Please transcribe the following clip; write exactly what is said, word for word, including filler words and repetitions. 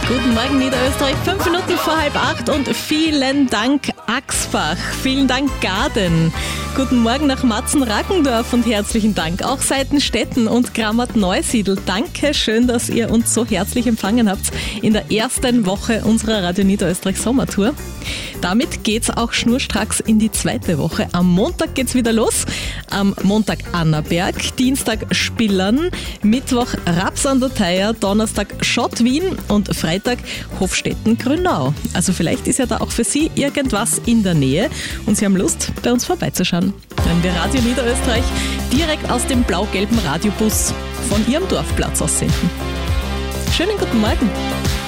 Guten Morgen Niederösterreich, fünf Minuten vor halb acht und vielen Dank Axbach, vielen Dank Gaden. Guten Morgen nach Matzen-Rackendorf und herzlichen Dank auch Seitenstetten und Grammat-Neusiedl. Danke schön, dass ihr uns so herzlich empfangen habt in der ersten Woche unserer Radio Niederösterreich Sommertour. Damit geht's auch schnurstracks in die zweite Woche. Am Montag geht's wieder los. Am Montag Annaberg, Dienstag Spillern, Mittwoch Raps an der Theier, Donnerstag Schott Wien und Freitag Hofstetten-Grünau. Also vielleicht ist ja da auch für Sie irgendwas in der Nähe und Sie haben Lust, bei uns vorbeizuschauen. Wenn wir Radio Niederösterreich direkt aus dem blau-gelben Radiobus von Ihrem Dorfplatz aus senden. Schönen guten Morgen.